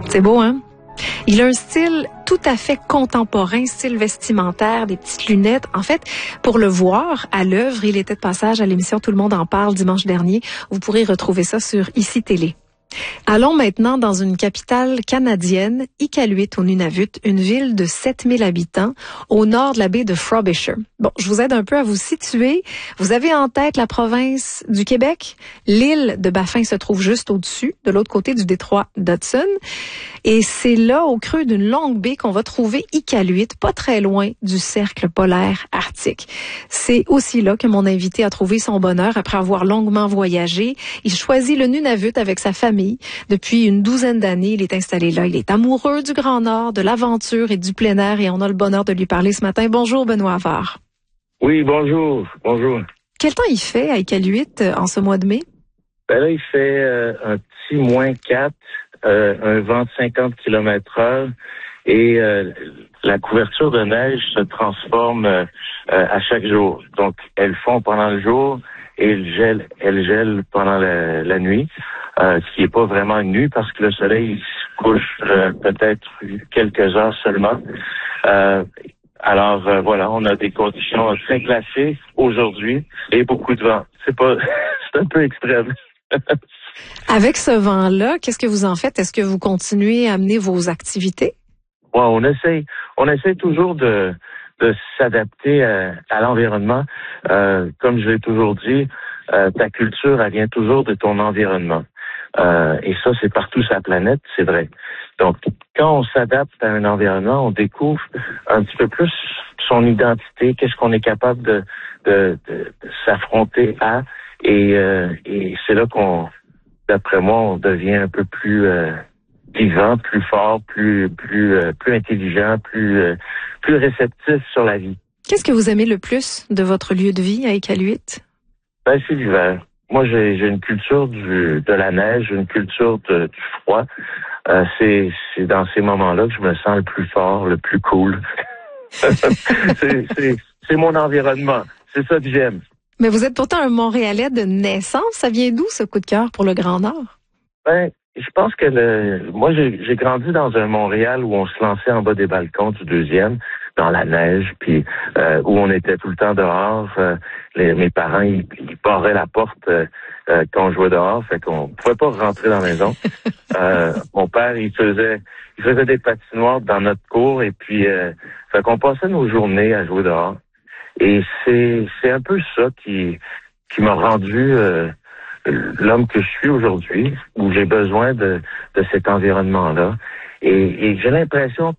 C'est beau, hein? Il a un style tout à fait contemporain, style vestimentaire, des petites lunettes. En fait, pour le voir à l'œuvre, il était de passage à l'émission Tout le monde en parle dimanche dernier. Vous pourrez retrouver ça sur ICI Télé. Allons maintenant dans une capitale canadienne, Iqaluit au Nunavut, une ville de 7000 habitants au nord de la baie de Frobisher. Bon, je vous aide un peu à vous situer. Vous avez en tête la province du Québec. L'île de Baffin se trouve juste au-dessus, de l'autre côté du détroit d'Hudson. Et c'est là, au creux d'une longue baie, qu'on va trouver Iqaluit, pas très loin du cercle polaire arctique. C'est aussi là que mon invité a trouvé son bonheur après avoir longuement voyagé. Il choisit le Nunavut avec sa famille. Depuis une douzaine d'années, il est installé là. Il est amoureux du Grand Nord, de l'aventure et du plein air, et on a le bonheur de lui parler ce matin. Bonjour, Benoît Havard. Oui, bonjour. Bonjour. Quel temps il fait à Iqaluit en ce mois de mai? Ben là, il fait un petit -4, un vent de 50 km/h et la couverture de neige se transforme à chaque jour. Donc, elle fond pendant le jour et elle gèle pendant la nuit, ce qui n'est pas vraiment une nuit parce que le soleil se couche peut-être quelques heures seulement. Alors voilà, on a des conditions très glacées aujourd'hui et beaucoup de vent. C'est un peu extrême. Avec ce vent-là, qu'est-ce que vous en faites? Est-ce que vous continuez à mener vos activités? Ouais, on essaie toujours de s'adapter à l'environnement. Comme je l'ai toujours dit, ta culture, elle vient toujours de ton environnement. Et ça, c'est partout sur la planète, c'est vrai. Donc, quand on s'adapte à un environnement, on découvre un petit peu plus son identité, qu'est-ce qu'on est capable de s'affronter à. Et c'est là qu'on, d'après moi, on devient un peu plus vivant, plus fort, plus intelligent, plus réceptif sur la vie. Qu'est-ce que vous aimez le plus de votre lieu de vie à Iqaluit? Ben, c'est l'hiver. Moi, j'ai une culture de la neige, une culture du froid. C'est dans ces moments-là que je me sens le plus fort, le plus cool. c'est mon environnement. C'est ça que j'aime. Mais vous êtes pourtant un Montréalais de naissance. Ça vient d'où, ce coup de cœur pour le Grand Nord? Ben, je pense que moi, j'ai grandi dans un Montréal où on se lançait en bas des balcons du 2e, dans la neige, puis où on était tout le temps dehors. Mes parents, ils barraient la porte quand on jouait dehors, fait qu'on pouvait pas rentrer dans la maison. Mon père, il faisait des patinoires dans notre cour, et puis fait qu'on passait nos journées à jouer dehors. Et c'est un peu ça qui m'a rendu l'homme que je suis aujourd'hui, où j'ai besoin de cet environnement-là. Et j'ai l'impression